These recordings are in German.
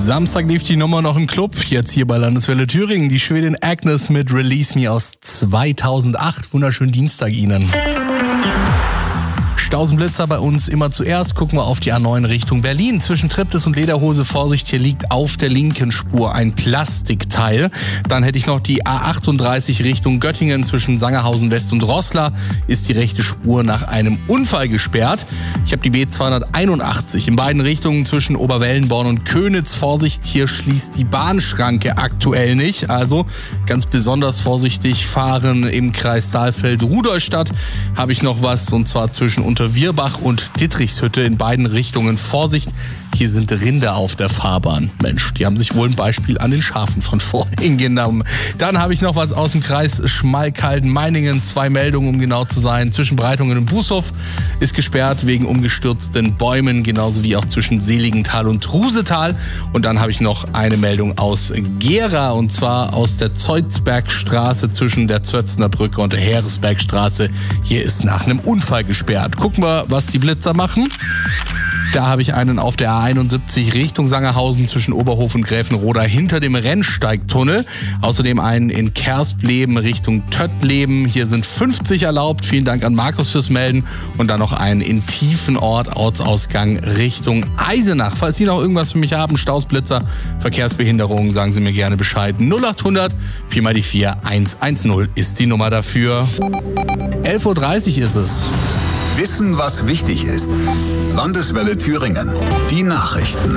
Samstag lief die Nummer noch im Club, jetzt hier bei Landeswelle Thüringen. Die Schwedin Agnes mit Release Me aus 2008. Wunderschönen Dienstag Ihnen. Stausenblitzer bei uns immer zuerst. Gucken wir auf die A9 Richtung Berlin. Zwischen Triptis und Lederhose, Vorsicht, hier liegt auf der linken Spur ein Plastikteil. Dann hätte ich noch die A38 Richtung Göttingen. Zwischen Sangerhausen West und Roßla ist die rechte Spur nach einem Unfall gesperrt. Ich habe die B281 in beiden Richtungen zwischen Oberwellenborn und Könitz. Vorsicht, hier schließt die Bahnschranke aktuell nicht. Also ganz besonders vorsichtig fahren im Kreis Saalfeld-Rudolstadt. Habe ich noch was, und zwar zwischen Unterwierbach und Dittrichshütte in beiden Richtungen. Vorsicht, hier sind Rinder auf der Fahrbahn. Mensch, die haben sich wohl ein Beispiel an den Schafen von vorhin genommen. Dann habe ich noch was aus dem Kreis Schmalkalden-Meiningen. 2 Meldungen, um genau zu sein. Zwischen Breitungen und Bußhof ist gesperrt wegen umgestürzten Bäumen, genauso wie auch zwischen Seligenthal und Trusetal. Und dann habe ich noch eine Meldung aus Gera, und zwar aus der Zeuzbergstraße zwischen der Zötzner Brücke und der Heeresbergstraße. Hier ist nach einem Unfall gesperrt. Gucken wir, was die Blitzer machen. Da habe ich einen auf der A71 Richtung Sangerhausen zwischen Oberhof und Gräfenroda hinter dem Rennsteigtunnel. Außerdem einen in Kerspleben Richtung Töttleben. Hier sind 50 erlaubt. Vielen Dank an Markus fürs Melden. Und dann noch einen in Tiefenort, Ortsausgang Richtung Eisenach. Falls Sie noch irgendwas für mich haben, Stausblitzer, Verkehrsbehinderungen, sagen Sie mir gerne Bescheid. 0800 4x4 110 ist die Nummer dafür. 11.30 Uhr ist es. Wissen, was wichtig ist. Landeswelle Thüringen. Die Nachrichten.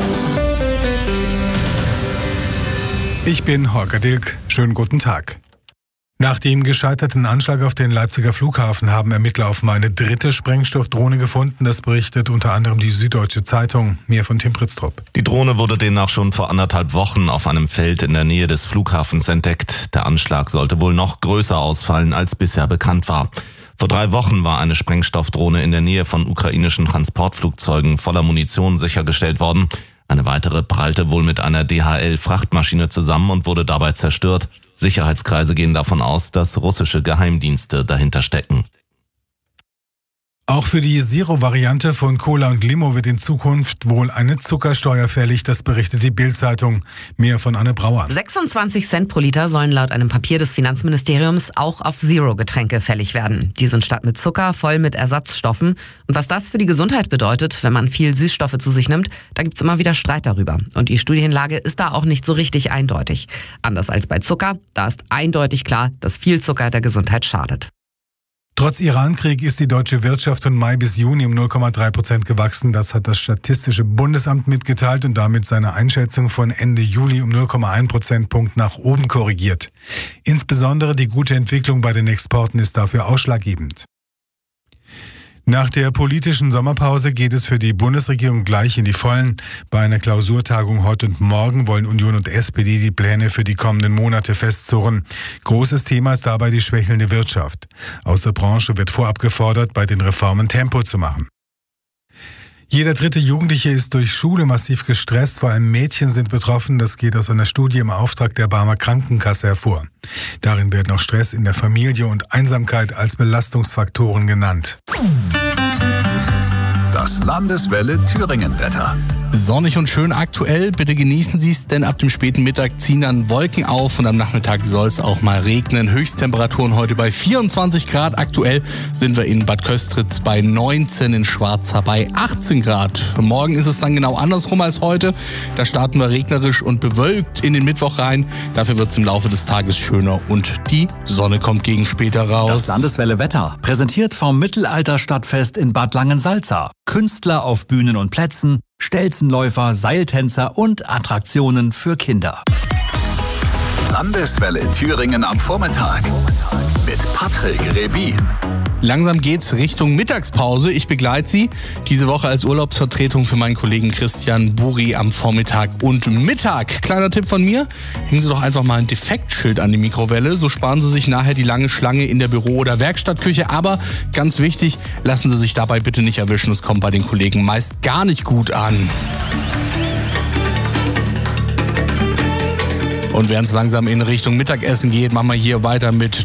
Ich bin Holger Dilk. Schönen guten Tag. Nach dem gescheiterten Anschlag auf den Leipziger Flughafen haben Ermittler offenbar eine 3. Sprengstoffdrohne gefunden. Das berichtet unter anderem die Süddeutsche Zeitung. Mehr von Tim Pritztrup. Die Drohne wurde demnach schon vor 1,5 Wochen auf einem Feld in der Nähe des Flughafens entdeckt. Der Anschlag sollte wohl noch größer ausfallen, als bisher bekannt war. Vor 3 Wochen war eine Sprengstoffdrohne in der Nähe von ukrainischen Transportflugzeugen voller Munition sichergestellt worden. Eine weitere prallte wohl mit einer DHL-Frachtmaschine zusammen und wurde dabei zerstört. Sicherheitskreise gehen davon aus, dass russische Geheimdienste dahinter stecken. Auch für die Zero-Variante von Cola und Limo wird in Zukunft wohl eine Zuckersteuer fällig, das berichtet die Bild-Zeitung. Mehr von Anne Brauer. 26 Cent pro Liter sollen laut einem Papier des Finanzministeriums auch auf Zero-Getränke fällig werden. Die sind statt mit Zucker voll mit Ersatzstoffen. Und was das für die Gesundheit bedeutet, wenn man viel Süßstoffe zu sich nimmt, da gibt's immer wieder Streit darüber. Und die Studienlage ist da auch nicht so richtig eindeutig. Anders als bei Zucker, da ist eindeutig klar, dass viel Zucker der Gesundheit schadet. Trotz Irankrieg ist die deutsche Wirtschaft von Mai bis Juni um 0,3% gewachsen. Das hat das Statistische Bundesamt mitgeteilt und damit seine Einschätzung von Ende Juli um 0,1 Prozentpunkt nach oben korrigiert. Insbesondere die gute Entwicklung bei den Exporten ist dafür ausschlaggebend. Nach der politischen Sommerpause geht es für die Bundesregierung gleich in die Vollen. Bei einer Klausurtagung heute und morgen wollen Union und SPD die Pläne für die kommenden Monate festzurren. Großes Thema ist dabei die schwächelnde Wirtschaft. Aus der Branche wird vorab gefordert, bei den Reformen Tempo zu machen. Jeder 3. Jugendliche ist durch Schule massiv gestresst, vor allem Mädchen sind betroffen. Das geht aus einer Studie im Auftrag der Barmer Krankenkasse hervor. Darin werden auch Stress in der Familie und Einsamkeit als Belastungsfaktoren genannt. Das Landeswelle Thüringen-Wetter. Sonnig und schön aktuell, bitte genießen Sie es, denn ab dem späten Mittag ziehen dann Wolken auf und am Nachmittag soll es auch mal regnen. Höchsttemperaturen heute bei 24 Grad. Aktuell sind wir in Bad Köstritz bei 19, in Schwarza bei 18 Grad. Morgen ist es dann genau andersrum als heute. Da starten wir regnerisch und bewölkt in den Mittwoch rein. Dafür wird es im Laufe des Tages schöner und die Sonne kommt gegen später raus. Das Landeswelle Wetter, präsentiert vom Mittelalterstadtfest in Bad Langensalza. Künstler auf Bühnen und Plätzen, Stelzenläufer, Seiltänzer und Attraktionen für Kinder. Landeswelle Thüringen am Vormittag mit Patrick Rebin. Langsam geht's Richtung Mittagspause. Ich begleite Sie diese Woche als Urlaubsvertretung für meinen Kollegen Christian Buri am Vormittag und Mittag. Kleiner Tipp von mir, hängen Sie doch einfach mal ein Defektschild an die Mikrowelle. So sparen Sie sich nachher die lange Schlange in der Büro- oder Werkstattküche. Aber ganz wichtig, lassen Sie sich dabei bitte nicht erwischen. Es kommt bei den Kollegen meist gar nicht gut an. Und während es langsam in Richtung Mittagessen geht, machen wir hier weiter mit